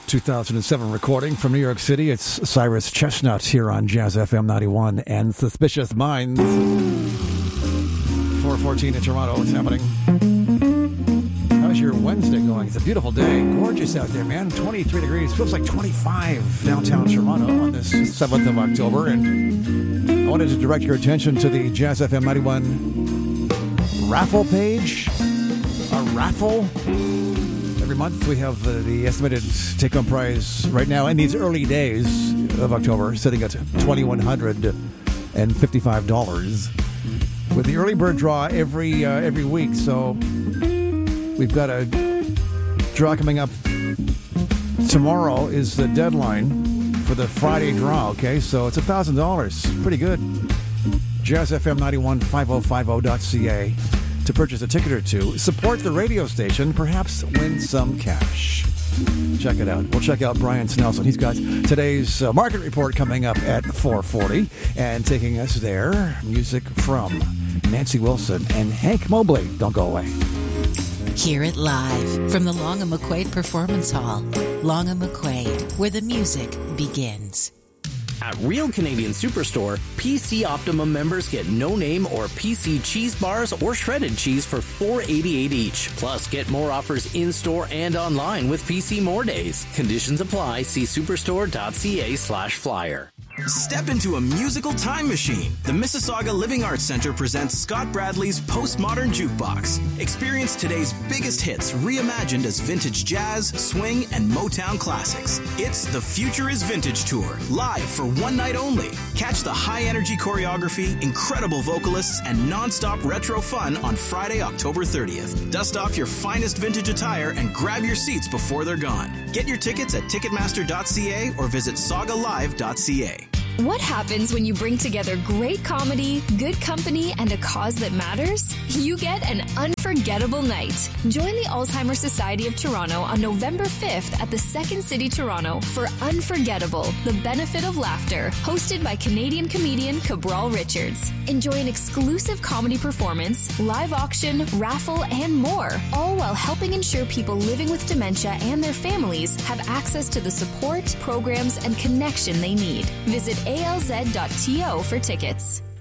2007 recording from New York City. It's Cyrus Chestnut here on Jazz FM 91 and Suspicious Minds. 4:14 in Toronto. What's happening? How's your Wednesday going? It's a beautiful day. Gorgeous out there, man. 23 degrees. Feels like 25 downtown Toronto on this 7th of October. And I wanted to direct your attention to the Jazz FM 91 raffle page. A raffle. Every month we have the estimated take-home prize right now in these early days of October, sitting at $2,155 with the early bird draw every week. So we've got a draw coming up. Tomorrow is the deadline for the Friday draw. Okay, so it's $1,000. Pretty good. Jazz FM 91 5050.ca. to purchase a ticket or two, support the radio station, perhaps win some cash. Check it out. We'll check out Brian Snelson. He's got today's market report coming up at 4:40, and taking us there, music from Nancy Wilson and Hank Mobley. Don't go away. Hear it live from the Long & McQuaid Performance Hall. Long & McQuaid, where the music begins. At Real Canadian Superstore, PC Optimum members get no-name or PC cheese bars or shredded cheese for $4.88 each. Plus, get more offers in-store and online with PC More Days. Conditions apply. See superstore.ca/flyer. Step into a musical time machine. The Mississauga Living Arts Center presents Scott Bradley's Postmodern Jukebox. Experience today's biggest hits reimagined as vintage jazz, swing, and Motown classics. It's the Future is Vintage Tour, live for one night only. Catch the high-energy choreography, incredible vocalists, and non-stop retro fun on Friday, October 30th. Dust off your finest vintage attire and grab your seats before they're gone. Get your tickets at ticketmaster.ca or visit sagalive.ca. What happens when you bring together great comedy, good company, and a cause that matters? You get an unforgettable night. Join the Alzheimer's Society of Toronto on November 5th at the Second City Toronto for Unforgettable, the Benefit of Laughter, hosted by Canadian comedian Cabral Richards. Enjoy an exclusive comedy performance, live auction, raffle, and more, all while helping ensure people living with dementia and their families have access to the support, programs, and connection they need. Visit alz.to for tickets.